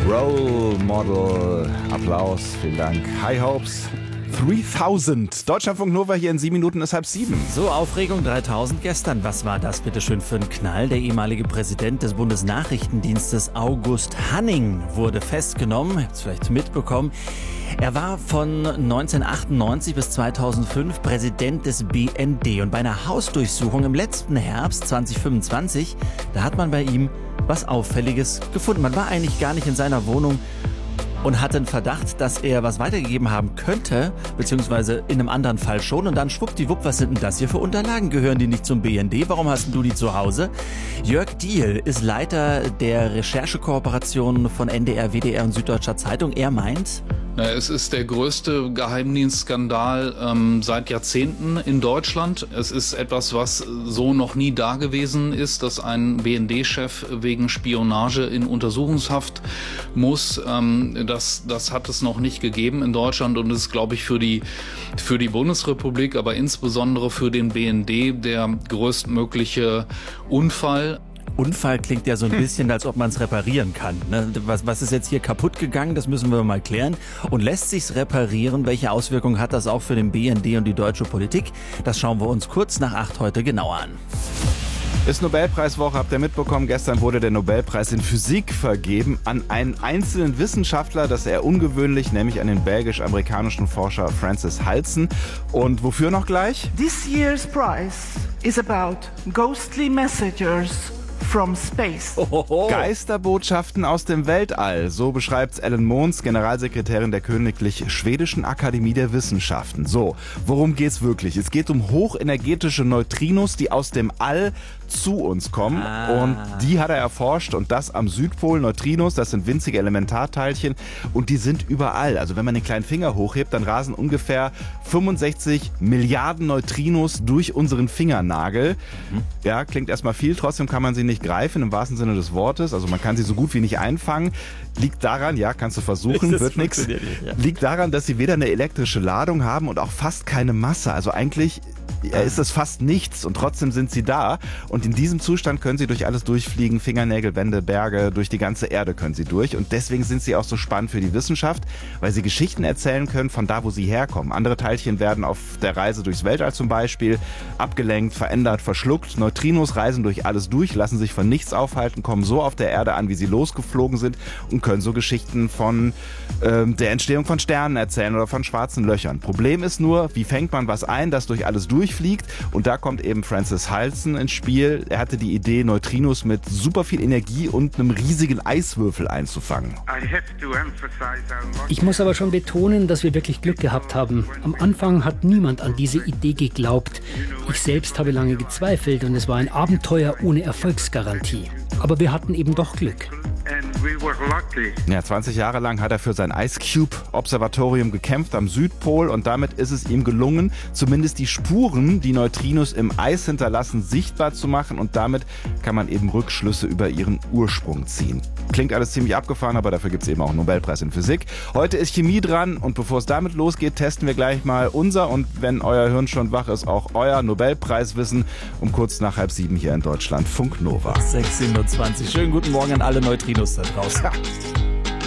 Role Model. Applaus, vielen Dank. High Hopes 3000. Deutschlandfunk Nova hier in 7 Minuten ist 6:30. So, Aufregung 3000 gestern. Was war das bitte schön für ein Knall? Der ehemalige Präsident des Bundesnachrichtendienstes August Hanning wurde festgenommen. Ihr habt es vielleicht mitbekommen. Er war von 1998 bis 2005 Präsident des BND. Und bei einer Hausdurchsuchung im letzten Herbst 2025, da hat man bei ihm was Auffälliges gefunden. Man war eigentlich gar nicht in seiner Wohnung und hatte einen Verdacht, dass er was weitergegeben haben könnte, beziehungsweise in einem anderen Fall schon. Und dann schwuppdiwupp, was sind denn das hier für Unterlagen? Gehören die nicht zum BND? Warum hast denn du die zu Hause? Jörg Diehl ist Leiter der Recherchekooperation von NDR, WDR und Süddeutscher Zeitung. Er meint: Es ist der größte Geheimdienstskandal seit Jahrzehnten in Deutschland. Es ist etwas, was so noch nie dagewesen ist, dass ein BND-Chef wegen Spionage in Untersuchungshaft muss. Das hat es noch nicht gegeben in Deutschland und ist, glaube ich, für die Bundesrepublik, aber insbesondere für den BND der größtmögliche Unfall. Unfall klingt ja so ein bisschen, als ob man es reparieren kann. Ne? Was ist jetzt hier kaputt gegangen? Das müssen wir mal klären. Und lässt sich's reparieren? Welche Auswirkungen hat das auch für den BND und die deutsche Politik? Das schauen wir uns kurz nach 8 heute genauer an. Ist Nobelpreiswoche, habt ihr mitbekommen. Gestern wurde der Nobelpreis in Physik vergeben an einen einzelnen Wissenschaftler. Das ist eher ungewöhnlich, nämlich an den belgisch-amerikanischen Forscher Francis Halsen. Und wofür noch gleich? This year's prize is about ghostly messengers from space. Geisterbotschaften aus dem Weltall, so beschreibt Ellen Mons, Generalsekretärin der Königlich Schwedischen Akademie der Wissenschaften. So, worum geht's wirklich? Es geht um hochenergetische Neutrinos, die aus dem All zu uns kommen. Und die hat er erforscht, und das am Südpol. Neutrinos, das sind winzige Elementarteilchen und die sind überall. Also wenn man den kleinen Finger hochhebt, dann rasen ungefähr 65 Milliarden Neutrinos durch unseren Fingernagel. Ja, klingt erstmal viel, trotzdem kann man sie nicht greifen, im wahrsten Sinne des Wortes. Also man kann sie so gut wie nicht einfangen. Liegt daran, ja, kannst du versuchen, wird nichts. Ja. Liegt daran, dass sie weder eine elektrische Ladung haben und auch fast keine Masse. Also eigentlich ist das fast nichts und trotzdem sind sie da. Und in diesem Zustand können sie durch alles durchfliegen, Fingernägel, Wände, Berge, durch die ganze Erde können sie durch. Und deswegen sind sie auch so spannend für die Wissenschaft, weil sie Geschichten erzählen können von da, wo sie herkommen. Andere Teilchen werden auf der Reise durchs Weltall zum Beispiel abgelenkt, verändert, verschluckt. Neutrinos reisen durch alles durch, lassen sich von nichts aufhalten, kommen so auf der Erde an, wie sie losgeflogen sind und können so Geschichten von der Entstehung von Sternen erzählen oder von schwarzen Löchern. Problem ist nur, wie fängt man was ein, das durch alles durchfliegt? Und da kommt eben Francis Halsen ins Spiel. Er hatte die Idee, Neutrinos mit super viel Energie und einem riesigen Eiswürfel einzufangen. Ich muss aber schon betonen, dass wir wirklich Glück gehabt haben. Am Anfang hat niemand an diese Idee geglaubt. Ich selbst habe lange gezweifelt und es war ein Abenteuer ohne Erfolgsgarantie. Aber wir hatten eben doch Glück. Ja, 20 Jahre lang hat er für sein Ice Cube Observatorium gekämpft am Südpol und damit ist es ihm gelungen, zumindest die Spuren, die Neutrinos im Eis hinterlassen, sichtbar zu machen, und damit kann man eben Rückschlüsse über ihren Ursprung ziehen. Klingt alles ziemlich abgefahren, aber dafür gibt es eben auch einen Nobelpreis in Physik. Heute ist Chemie dran und bevor es damit losgeht, testen wir gleich mal unser und wenn euer Hirn schon wach ist, auch euer Nobelpreiswissen um kurz nach 6:30 hier in Deutschland. Funk Nova. 6:27. Schönen guten Morgen an alle Neutrinos da draußen.